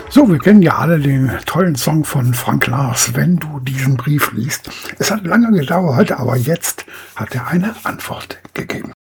So, wir kennen ja alle den tollen Song von Frank Lars, wenn du diesen Brief liest. Es hat lange gedauert, aber jetzt hat er eine Antwort gegeben.